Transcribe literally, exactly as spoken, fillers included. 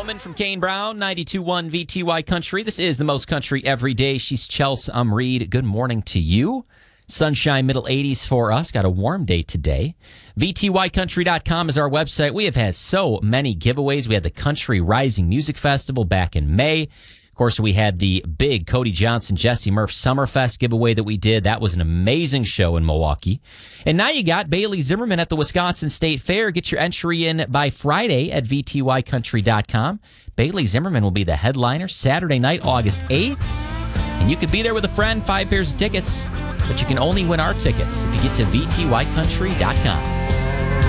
Woman from Kane Brown, ninety-two point one V T Y Country. This is the most country every day. She's Chelsea. I'm Reed. Good morning to you. Sunshine, middle eighties for us. Got a warm day today. V T Y country dot com is our website. We have had so many giveaways. We had the Country Rising Music Festival back in May. Of course, we had the big Cody Johnson, Jesse Murph Summerfest giveaway that we did. That was an amazing show in Milwaukee. And now you got Bailey Zimmerman at the Wisconsin State Fair. Get your entry in by Friday at V T Y country dot com. Bailey Zimmerman will be the headliner Saturday night, August eighth. And you could be there with a friend, five pairs of tickets. But you can only win our tickets if you get to V T Y country dot com.